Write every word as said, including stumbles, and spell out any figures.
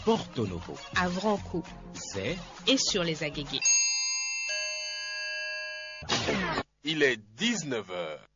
Porto Novo, à Vranco, Zé et sur les Agégués. Il est dix-neuf heures.